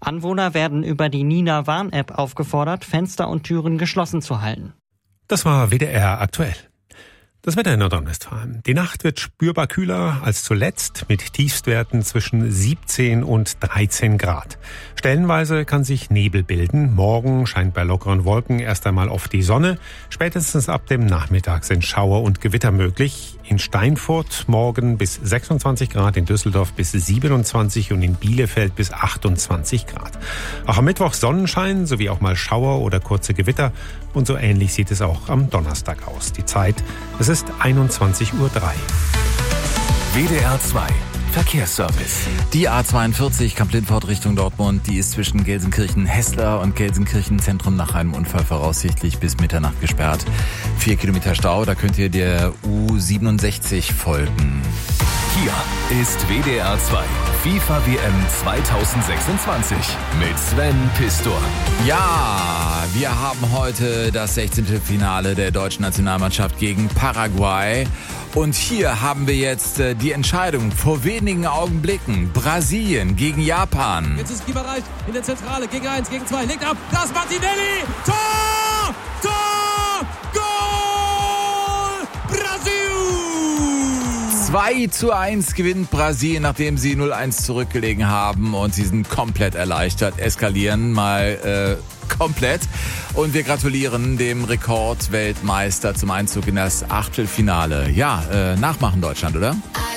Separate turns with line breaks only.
Anwohner werden über die Nina Warn-App aufgefordert, Fenster und Türen geschlossen zu halten.
Das war WDR aktuell. Das Wetter in Nordrhein-Westfalen. Die Nacht wird spürbar kühler als zuletzt mit Tiefstwerten zwischen 17 und 13 Grad. Stellenweise kann sich Nebel bilden. Morgen scheint bei lockeren Wolken erst einmal oft die Sonne. Spätestens ab dem Nachmittag sind Schauer und Gewitter möglich. In Steinfurt morgen bis 26 Grad, in Düsseldorf bis 27 und in Bielefeld bis 28 Grad. Auch am Mittwoch Sonnenschein sowie auch mal Schauer oder kurze Gewitter. Und so ähnlich sieht es auch am Donnerstag aus. Die Zeit, es ist 21:03 Uhr.
WDR 2 Verkehrsservice.
Die A42 Kamp-Lindfort Richtung Dortmund, die ist zwischen Gelsenkirchen-Hessler und Gelsenkirchen-Zentrum nach einem Unfall voraussichtlich bis Mitternacht gesperrt. 4 Kilometer Stau, da könnt ihr der U67 folgen.
Hier ist WDR 2 FIFA WM 2026 mit Sven Pistor.
Ja, wir haben heute das 16. Finale der deutschen Nationalmannschaft gegen Paraguay. Und hier haben wir jetzt die Entscheidung vor wenigen Augenblicken. Brasilien gegen Japan.
Jetzt ist Gibereich in der Zentrale gegen 1, gegen 2. Legt ab. Das ist Martinelli. Tor! Tor! Goal! Brasil!
2:1 gewinnt Brasilien, nachdem sie 0:1 zurückgelegen haben. Und sie sind komplett erleichtert. Eskalieren mal komplett. Und wir gratulieren dem Rekordweltmeister zum Einzug in das Achtelfinale. Ja, nachmachen Deutschland, oder?